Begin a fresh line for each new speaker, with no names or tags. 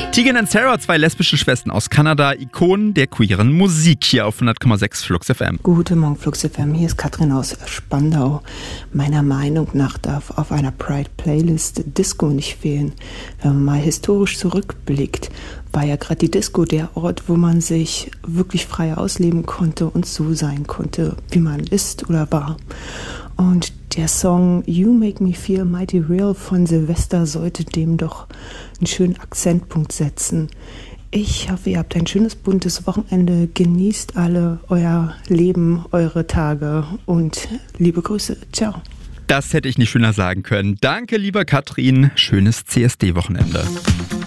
Tegan und Sarah, zwei lesbische Schwestern aus Kanada, Ikonen der queeren Musik, hier auf 100,6 Flux FM.
Guten Morgen, Flux FM. Hier ist Katrin aus Spandau. Meiner Meinung nach darf auf einer Pride-Playlist Disco nicht fehlen. Wenn man mal historisch zurückblickt, war ja gerade die Disco der Ort, wo man sich wirklich frei ausleben konnte und so sein konnte, wie man ist oder war. Und der Song You Make Me Feel Mighty Real von Silvester sollte dem doch einen schönen Akzentpunkt setzen. Ich hoffe, ihr habt ein schönes, buntes Wochenende. Genießt alle euer Leben, eure Tage und liebe Grüße. Ciao.
Das hätte ich nicht schöner sagen können. Danke, lieber Katrin. Schönes CSD-Wochenende.